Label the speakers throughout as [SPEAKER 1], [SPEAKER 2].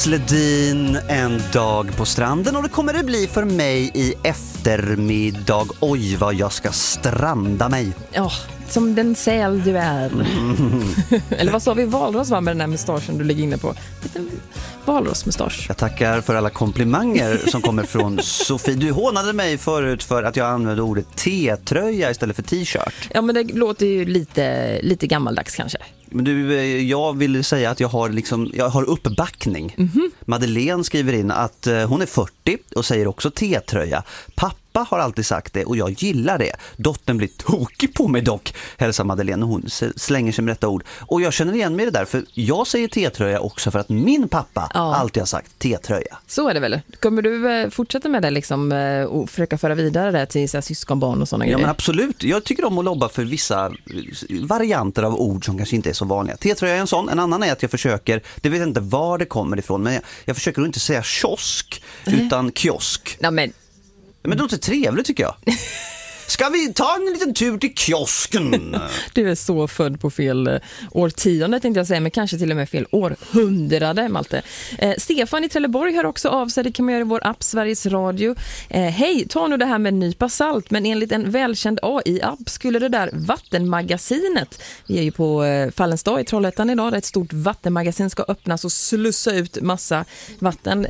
[SPEAKER 1] Ledin, en dag på stranden, och det kommer det bli för mig i eftermiddag. Oj, vad jag ska stranda mig.
[SPEAKER 2] Ja, som den säl du är. Eller vad sa vi, valros var med den här mustaschen du ligger inne på? Lite valrosmustasch.
[SPEAKER 1] Jag tackar för alla komplimanger som kommer från Sofie. Du hånade mig förut för att jag använde ordet T-tröja istället för t-shirt.
[SPEAKER 2] Ja, men det låter ju lite gammaldags kanske.
[SPEAKER 1] Men du, jag vill säga att jag har uppbackning. Madeleine skriver in att hon är 40 och säger också T-tröja. Pappa har alltid sagt det och jag gillar det. Dottern blir tokig på mig dock, hälsar Madeleine, och hon slänger sig med detta ord. Och jag känner igen mig det där, för jag säger T-tröja också för att min pappa alltid har sagt T-tröja.
[SPEAKER 2] Så är det väl. Kommer du fortsätta med det liksom, och försöka föra vidare det till så här, syskonbarn och sådana grejer?
[SPEAKER 1] Ja, men absolut. Jag tycker om att lobba för vissa varianter av ord som kanske inte är så vanliga. T-tröja är en sån. En annan är att jag försöker, det vet inte var det kommer ifrån, men jag försöker inte säga kiosk utan kiosk.
[SPEAKER 2] Ja, men
[SPEAKER 1] det låter trevligt tycker jag. Ska vi ta en liten tur till kiosken?
[SPEAKER 2] Du är så född på fel årtionde tänkte jag säga, men kanske till och med fel århundrade, Malte. Stefan i Trelleborg hör också av sig, det kan man göra i vår app Sveriges Radio. Hej, ta nu det här med en nypa salt, men enligt en välkänd AI-app skulle det där vattenmagasinet, vi är ju på Fallensdag i Trollhättan idag, där ett stort vattenmagasin ska öppnas och slussa ut massa vatten.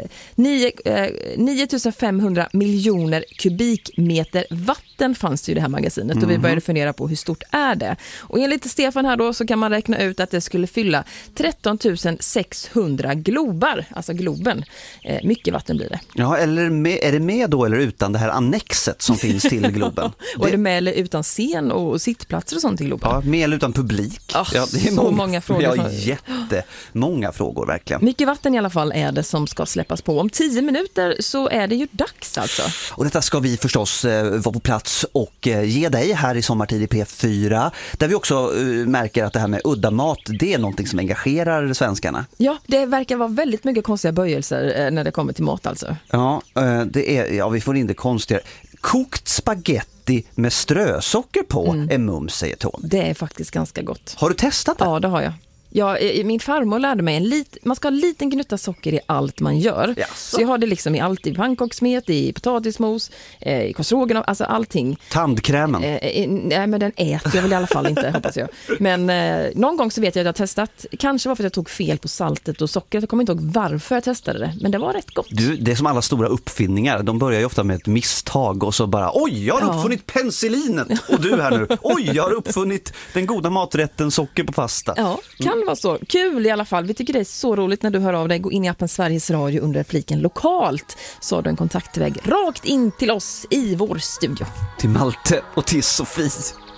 [SPEAKER 2] 9500 miljoner kubikmeter vatten fanns det i det här magasinet och vi började fundera på hur stort är det. Och enligt Stefan här då så kan man räkna ut att det skulle fylla 13 600 globar, alltså globen. Mycket vatten blir det.
[SPEAKER 1] Ja, eller är det med då eller utan det här annexet som finns till globen?
[SPEAKER 2] Och är det med eller utan scen och sittplatser och sånt till globen?
[SPEAKER 1] Ja, med eller utan publik.
[SPEAKER 2] Ja, det är så många frågor.
[SPEAKER 1] Ja, jättemånga frågor verkligen.
[SPEAKER 2] Mycket vatten i alla fall är det som ska släppas på. Om 10 minuter så är det ju dags alltså.
[SPEAKER 1] Och detta ska vi förstås vara på plats och ge dig här i Sommartid i P4, där vi också märker att det här med udda mat, det är någonting som engagerar svenskarna.
[SPEAKER 2] Ja, det verkar vara väldigt mycket konstiga böjelser när det kommer till mat alltså.
[SPEAKER 1] Ja, vi får in det konstigare. Kokt spaghetti med strösocker på är mums, säger Tony.
[SPEAKER 2] Det är faktiskt ganska gott.
[SPEAKER 1] Har du testat det?
[SPEAKER 2] Ja, det har jag. Ja, min farmor lärde mig man ska ha en liten gnutta socker i allt man gör. Yes. Så jag har det liksom i allt, i pannkakssmet, i potatismos, i korvstroganoff, alltså allting.
[SPEAKER 1] Tandkrämen?
[SPEAKER 2] Nej, men den äter jag väl i alla fall inte, hoppas jag. Men någon gång så vet jag att jag har testat, kanske var för att jag tog fel på saltet och sockret. Jag kommer inte ihåg varför jag testade det, men det var rätt gott.
[SPEAKER 1] Du, det är som alla stora uppfinningar. De börjar ju ofta med ett misstag och så bara, oj, jag har uppfunnit penicillinet. Och du här nu, oj, jag har uppfunnit den goda maträtten socker på pasta.
[SPEAKER 2] Ja, kan vara så. Kul i alla fall. Vi tycker det är så roligt när du hör av dig. Gå in i appen Sveriges Radio under fliken lokalt. Så har du en kontaktväg rakt in till oss i vår studio.
[SPEAKER 1] Till Malte och till Sofie.